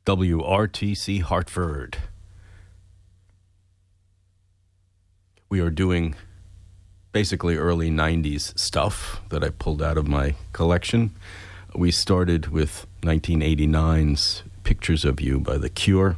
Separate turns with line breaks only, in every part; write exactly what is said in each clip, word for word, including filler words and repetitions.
W R T C Hartford. We are doing basically early nineties stuff that I pulled out of my collection. We started with nineteen eighty-nine's Pictures of You by The Cure.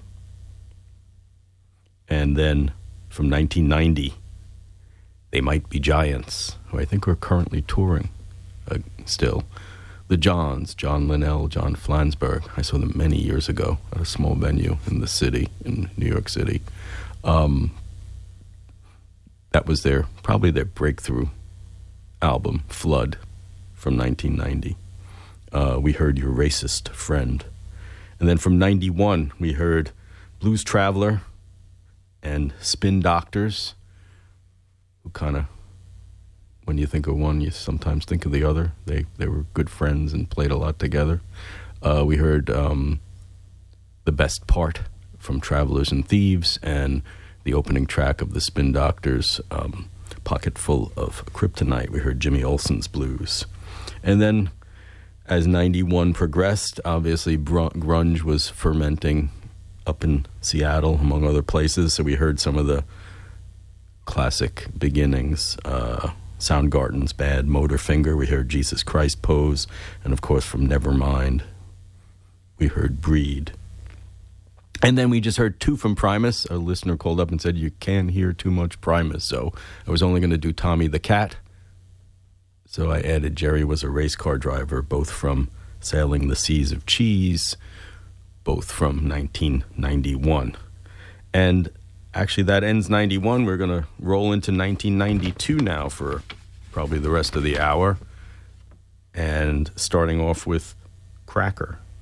And then from nineteen ninety, They Might Be Giants, who I think are currently touring uh, still. The Johns, John Linnell, John Flansburgh. I saw them many years ago at a small venue in the city, in New York City. Um, that was their, probably their breakthrough album, Flood, from nineteen ninety. Uh, we heard Your Racist Friend. And then from ninety-one, we heard Blues Traveler and Spin Doctors, who kind of, when you think of one, you sometimes think of the other. They they were good friends and played a lot together. Uh, we heard um, The Best Part from Travelers and Thieves, and the opening track of the Spin Doctors, um, Pocket Full of Kryptonite. We heard Jimmy Olsen's Blues. And then as ninety-one progressed, obviously grunge was fermenting up in Seattle, among other places. So we heard some of the classic beginnings, uh, Soundgarden's Bad Motorfinger. We heard Jesus Christ Pose. And, of course, from Nevermind, we heard Breed. And then we just heard two from Primus. A listener called up and said, you can't hear too much Primus. So I was only going to do Tommy the Cat. So I added Jerry Was a Race Car Driver, both from Sailing the Seas of Cheese, both from nineteen ninety-one. And actually that ends ninety-one. We're going to roll into nineteen ninety-two now for probably the rest of the hour. And starting off with Cracker